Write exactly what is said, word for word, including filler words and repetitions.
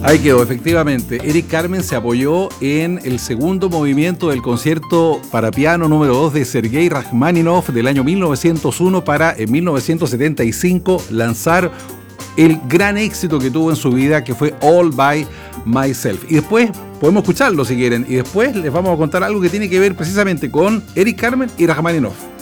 Ahí quedó, efectivamente. Eric Carmen se apoyó en el segundo movimiento del concierto para piano número dos de Sergei Rachmaninoff del año mil novecientos uno para en mil novecientos setenta y cinco lanzar el gran éxito que tuvo en su vida, que fue All by Myself. Y después podemos escucharlo si quieren, y después les vamos a contar algo que tiene que ver precisamente con Eric Carmen y Rachmaninoff.